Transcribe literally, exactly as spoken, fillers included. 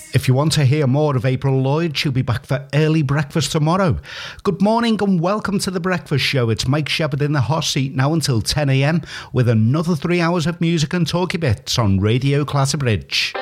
If you want to hear more of April Lloyd, she'll be back for early breakfast tomorrow. Good morning and welcome to The Breakfast Show. It's Mike Shepherd in the hot seat now until ten a m with another three hours of music and talky bits on Radio Clatterbridge.